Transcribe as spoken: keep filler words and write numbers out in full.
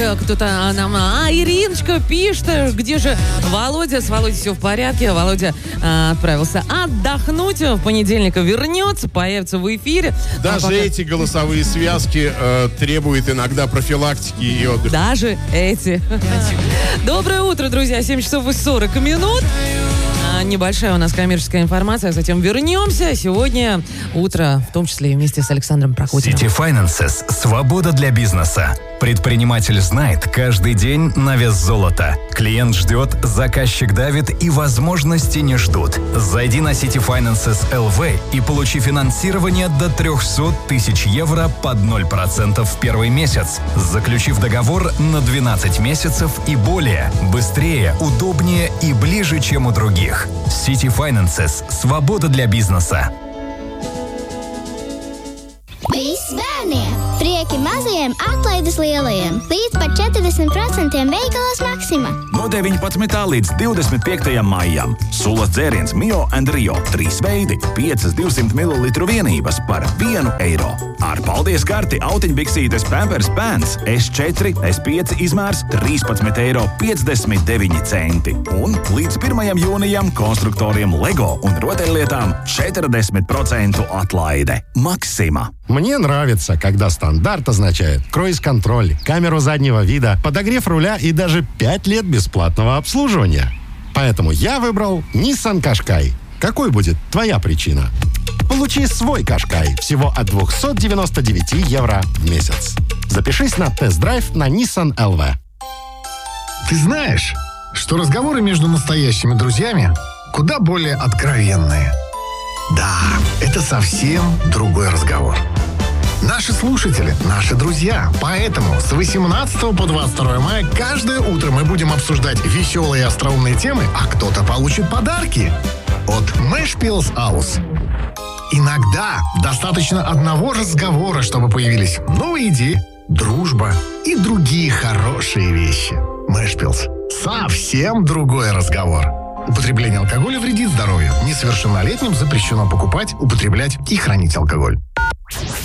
кто-то нам... А, Ириночка пишет, где же Володя? С Володей все в порядке. Володя а, отправился отдохнуть. В понедельник вернется, появится в эфире. Даже пока... эти голосовые связки э, требуют иногда профилактики и отдыха. Даже эти. Доброе утро, друзья. семь часов и сорок минут. Небольшая у нас коммерческая информация, затем вернемся. Сегодня утро, в том числе и вместе с Александром Прокудиным. City Finances. Свобода для бизнеса. Предприниматель знает каждый день на вес золота. Клиент ждет, заказчик давит и возможности не ждут. Зайди на City Finances эл ви и получи финансирование до триста тысяч евро под ноль процентов в первый месяц, заключив договор на двенадцать месяцев и более. Быстрее, удобнее и ближе, чем у других. City Finances. Свобода для бизнеса. Visi bērniem! Prieki mazajiem, atlaides lielajiem! Līdz pat četrdesmit procenti veikalos Maxima! No deviņpadsmitā līdz divdesmit piektajam maijam. Sulas dzēriens Mio and Rio. Trīs veidi, piecas divsimt mililitru vienības par vienu eiro. Ar paldies karti autiņbiksītes Pampers Pants es četri, es pieci izmērs trīspadsmit eiro piecdesmit deviņi centi. Un līdz pirmajam jūnijam konstruktoriem Lego un rotaļlietām četrdesmit procentu atlaide. Maxima. Мне нравится, когда стандарт означает круиз-контроль, камеру заднего вида, подогрев руля и даже пять лет бесплатного обслуживания. Поэтому я выбрал Nissan Qashqai. Какой будет твоя причина? Получи свой Qashqai всего от двести девяносто девять евро в месяц. Запишись на тест-драйв на Nissan эл ви. Ты знаешь, что разговоры между настоящими друзьями куда более откровенные. Да, это совсем другой разговор. Наши слушатели – наши друзья. Поэтому с восемнадцатого по двадцать второе мая каждое утро мы будем обсуждать веселые и остроумные темы, а кто-то получит подарки от Мэш Пилс Аус. Иногда достаточно одного разговора, чтобы появились новые идеи, дружба и другие хорошие вещи. Мэш Пилс – совсем другой разговор. Употребление алкоголя вредит здоровью. Несовершеннолетним запрещено покупать, употреблять и хранить алкоголь.